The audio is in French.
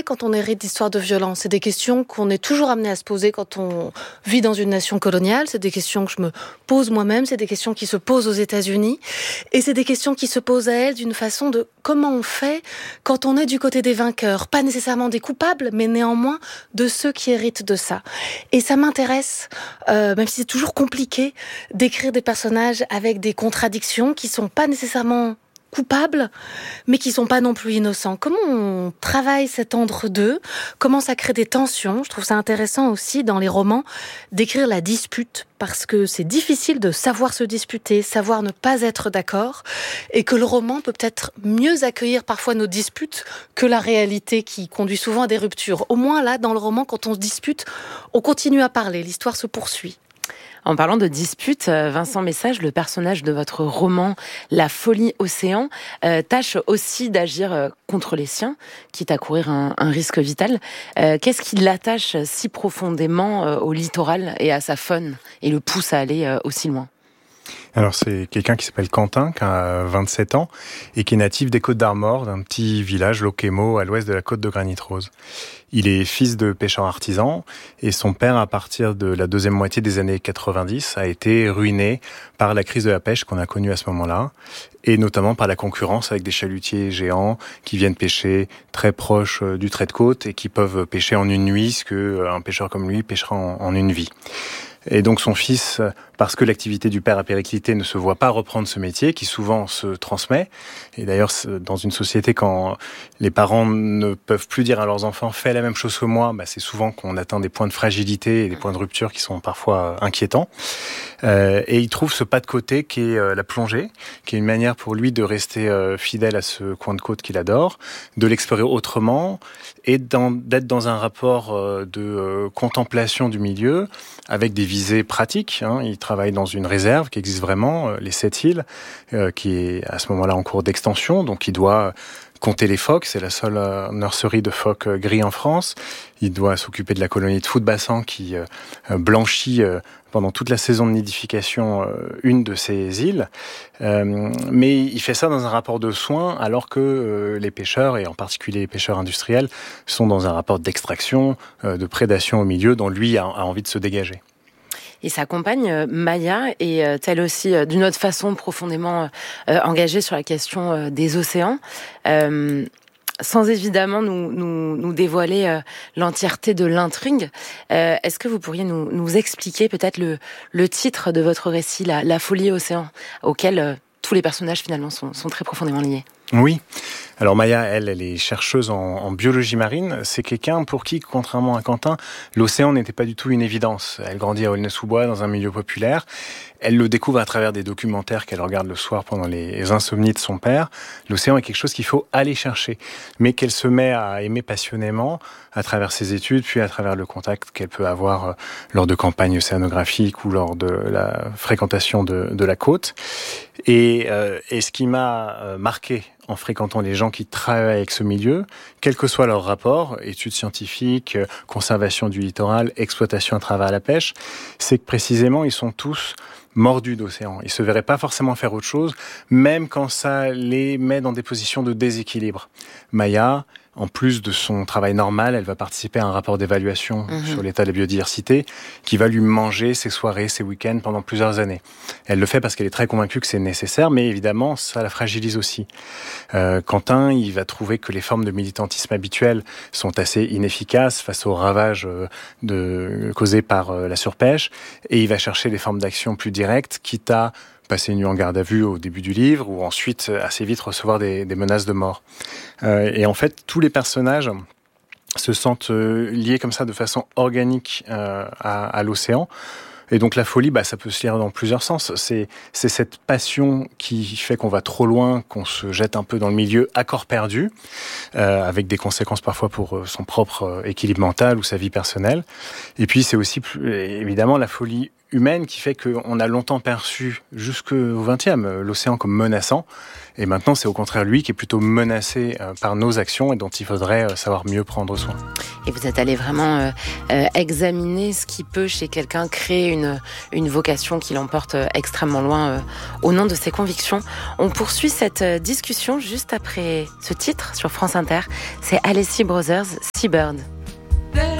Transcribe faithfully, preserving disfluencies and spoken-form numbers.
fait quand on hérite d'histoires de violence? C'est des questions qu'on est toujours amené à se poser quand on vit dans une nation coloniale. C'est des questions que je me pose moi-même. C'est des questions qui se posent aux États-Unis. Et c'est des questions qui se posent à elles d'une façon de comment on fait quand on est du côté des vainqueurs. Pas nécessairement des coupables, mais néanmoins de ceux qui héritent de ça. Et ça m'intéresse, euh, même si c'est toujours compliqué, d'écrire des personnages avec des contradictions qui sont pas nécessairement coupables, mais qui sont pas non plus innocents. Comment on travaille cet entre-deux? Comment ça crée des tensions? Je trouve ça intéressant aussi dans les romans d'écrire la dispute, parce que c'est difficile de savoir se disputer, savoir ne pas être d'accord, et que le roman peut peut-être mieux accueillir parfois nos disputes que la réalité qui conduit souvent à des ruptures. Au moins là, dans le roman, quand on se dispute, on continue à parler, l'histoire se poursuit. En parlant de dispute, Vincent Message, le personnage de votre roman La folie océan, euh, tâche aussi d'agir contre les siens, quitte à courir un, un risque vital. Euh, qu'est-ce qui l'attache si profondément euh, au littoral et à sa faune et le pousse à aller euh, aussi loin ? Alors c'est quelqu'un qui s'appelle Quentin, qui a vingt-sept ans et qui est natif des Côtes d'Armor, d'un petit village, Loquemo, à l'ouest de la côte de Granit-Rose. Il est fils de pêcheurs artisans et son père, à partir de la deuxième moitié des années quatre-vingt-dix, a été ruiné par la crise de la pêche qu'on a connue à ce moment-là, et notamment par la concurrence avec des chalutiers géants qui viennent pêcher très proche du trait de côte et qui peuvent pêcher en une nuit ce qu'un pêcheur comme lui pêchera en, en une vie. Et donc son fils, parce que l'activité du père a périclité, ne se voit pas reprendre ce métier qui souvent se transmet. Et d'ailleurs, dans une société, quand les parents ne peuvent plus dire à leurs enfants « fais la même chose que moi », bah, c'est souvent qu'on atteint des points de fragilité et des points de rupture qui sont parfois inquiétants. Euh, et il trouve ce pas de côté qui est euh, la plongée, qui est une manière pour lui de rester euh, fidèle à ce coin de côte qu'il adore, de l'explorer autrement et dans, d'être dans un rapport euh, de euh, contemplation du milieu avec des visées pratiques. Hein. Il travaille dans une réserve qui existe vraiment, euh, les Sept Îles, euh, qui est à ce moment-là en cours d'extension, donc il doit compter les phoques, c'est la seule euh, nurserie de phoques euh, gris en France. Il doit s'occuper de la colonie de Foutbassan qui euh, blanchit euh, pendant toute la saison de nidification euh, une de ces îles. Euh, mais il fait ça dans un rapport de soins, alors que euh, les pêcheurs, et en particulier les pêcheurs industriels, sont dans un rapport d'extraction, euh, de prédation au milieu, dont lui a, a envie de se dégager. Et sa compagne, Maya, est elle aussi, d'une autre façon, profondément euh, engagée sur la question euh, des océans. Euh, sans évidemment nous, nous, nous dévoiler euh, l'entièreté de l'intrigue, euh, est-ce que vous pourriez nous, nous expliquer peut-être le, le titre de votre récit, La, la folie océan, auquel euh, tous les personnages finalement sont, sont très profondément liés? Oui. Alors Maya, elle, elle est chercheuse en, en biologie marine. C'est quelqu'un pour qui, contrairement à Quentin, l'océan n'était pas du tout une évidence. Elle grandit à Aulnay-sous-Bois, dans un milieu populaire. Elle le découvre à travers des documentaires qu'elle regarde le soir pendant les insomnies de son père. L'océan est quelque chose qu'il faut aller chercher, mais qu'elle se met à aimer passionnément à travers ses études, puis à travers le contact qu'elle peut avoir lors de campagnes océanographiques ou lors de la fréquentation de, de la côte. Et, euh, et ce qui m'a marqué en fréquentant les gens qui travaillent avec ce milieu, quel que soit leur rapport, études scientifiques, conservation du littoral, exploitation à travers la pêche, c'est que précisément ils sont tous mordus d'océan. Ils se verraient pas forcément faire autre chose, même quand ça les met dans des positions de déséquilibre. Maya, en plus de son travail normal, elle va participer à un rapport d'évaluation mmh. sur l'état de la biodiversité qui va lui manger ses soirées, ses week-ends pendant plusieurs années. Elle le fait parce qu'elle est très convaincue que c'est nécessaire, mais évidemment, ça la fragilise aussi. Euh, Quentin, il va trouver que les formes de militantisme habituelles sont assez inefficaces face aux ravages de, causés par la surpêche, et il va chercher des formes d'action plus directes, quitte à passer une nuit en garde à vue au début du livre, ou ensuite assez vite recevoir des, des menaces de mort. Euh, et en fait, tous les personnages se sentent euh, liés comme ça de façon organique euh, à, à l'océan. Et donc la folie, bah, ça peut se lire dans plusieurs sens. C'est, c'est cette passion qui fait qu'on va trop loin, qu'on se jette un peu dans le milieu à corps perdu, euh, avec des conséquences parfois pour son propre équilibre mental ou sa vie personnelle. Et puis c'est aussi évidemment la folie humaine qui fait qu'on a longtemps perçu jusqu'au vingtième l'océan comme menaçant. Et maintenant, c'est au contraire lui qui est plutôt menacé par nos actions et dont il faudrait savoir mieux prendre soin. et vous êtes allé vraiment euh, euh, examiner ce qui peut chez quelqu'un créer une, une vocation qui l'emporte extrêmement loin euh, au nom de ses convictions. On poursuit cette discussion juste après ce titre sur France Inter. C'est Alessi Brothers, Seabird. There